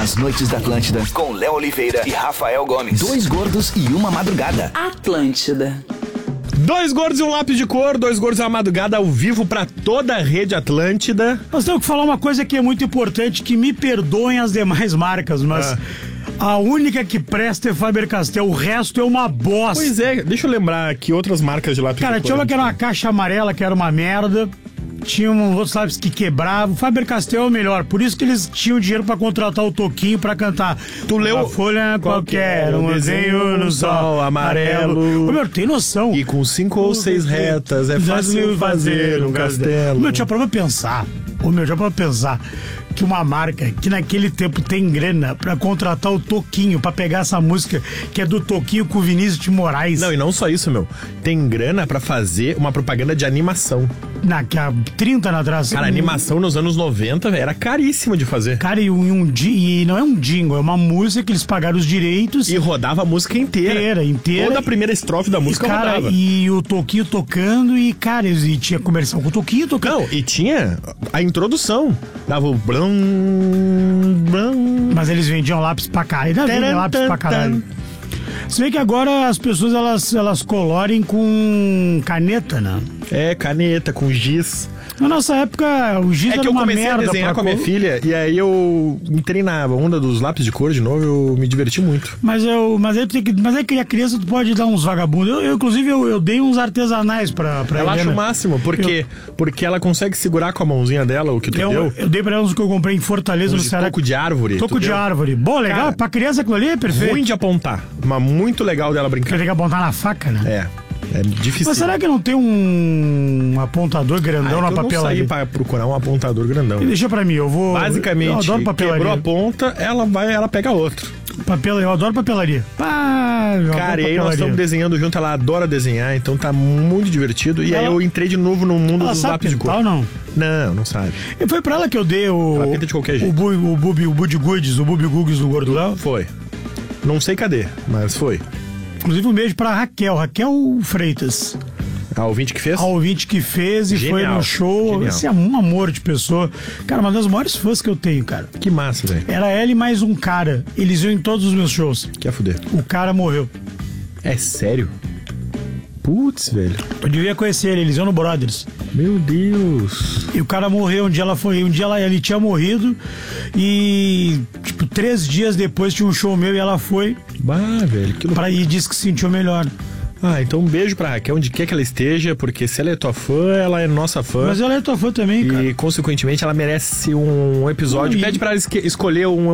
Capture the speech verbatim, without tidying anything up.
As Noites da Atlântida, com Léo Oliveira e Rafael Gomes. Dois gordos e uma madrugada. Atlântida. Dois gordos e um lápis de cor, dois gordos e uma madrugada ao vivo pra toda a rede Atlântida. Nós temos que falar uma coisa que é muito importante, que me perdoem as demais marcas, mas... Ah. A única que presta é Faber-Castell, o resto é uma bosta. Pois é, deixa eu lembrar que outras marcas de lápis Cara, de cor... tinha uma que era uma caixa amarela, que era uma merda. Tinha um, outros lápis que quebravam. Faber-Castell é o melhor, por isso que eles tinham dinheiro pra contratar o Toquinho pra cantar. Tu leu... Uma folha qualquer, um desenho no sol amarelo. Ô, meu, tem noção. E com cinco ou seis retas é fácil fazer um castelo. Ô, meu, tinha pra pensar. Ô, meu, tinha pra pensar que uma marca que naquele tempo tem grana pra contratar o Toquinho, pra pegar essa música que é do Toquinho com o Vinícius de Moraes. Não, e não só isso, meu. Tem grana pra fazer uma propaganda de animação. Na, que há trinta anos atrás. Cara, a animação nos anos noventa, véio, era caríssima de fazer. Cara, e, um, um, e não é um jingle, é uma música que eles pagaram os direitos. E rodava a música inteira. Inteira, inteira. Toda a primeira estrofe da música e, cara, rodava. E o Toquinho tocando e, cara, e tinha comercial com o Toquinho tocando. Não, e tinha a introdução. Dava o blum, blum. Mas eles vendiam lápis pra caralho. Ainda vendem lápis pra caralho. Se vê que agora as pessoas, elas, elas colorem com caneta, né? É, caneta, com giz. Na nossa época, o giz é era que eu uma comecei merda a desenhar com a minha cor... filha, e aí eu entrei na onda dos lápis de cor de novo, eu me diverti muito. Mas eu, mas aí tem que, mas é que a criança tu pode dar uns vagabundos. Eu, eu inclusive, eu, eu dei uns artesanais pra, pra ela. Ela acha o né? máximo, porque, eu... porque ela consegue segurar com a mãozinha dela o que tu eu, deu. Eu dei pra ela uns que eu comprei em Fortaleza, uns no Ceará. Toco de árvore. Toco de deu? árvore. Bom, legal. Cara, pra criança aquilo ali é perfeito. Ruim de apontar, mas muito legal dela brincar. Tem que apontar na faca, né? É. É difícil. Mas será que não tem um apontador grandão ah, na papelaria? Eu não saí pra procurar um apontador grandão. Deixa pra mim, eu vou... Basicamente, eu adoro papelaria. Quebrou a ponta, ela vai, ela pega outro. Papel, eu adoro papelaria. Ah, eu Cara, adoro e aí papelaria. nós estamos desenhando junto, ela adora desenhar, então tá muito divertido. E ela... aí eu entrei de novo no mundo ela dos sabe lápis de cor. Ou não? Não, não sabe. E foi pra ela que eu dei o... Ela pinta de qualquer jeito. O Bubi, o Bubi, o Budi Goods, o Bubi Goods do Gordo Léo? Foi. Não sei cadê, mas foi. Inclusive um beijo pra Raquel, Raquel Freitas. A ouvinte que fez? A ouvinte que fez e Genial. Foi no show. Genial. Esse é um amor de pessoa. Cara, uma das maiores fãs que eu tenho, cara. Que massa, velho. Era ela e mais um cara. Eles iam em todos os meus shows. Quer fuder. O cara morreu. É sério? Putz, velho. Eu devia conhecer ele, eles iam no Brothers. Meu Deus. E o cara morreu, um dia ela foi, um dia ela, ele tinha morrido e, tipo, três dias depois tinha um show meu e ela foi. Bah, velho, que loucura. Pra ir, disse que se sentiu melhor. Ah, então um beijo pra Raquel, onde quer que ela esteja, porque se ela é tua fã, ela é nossa fã. Mas ela é tua fã também, cara. E, consequentemente, ela merece um episódio. Não, e... Pede pra ela escolher um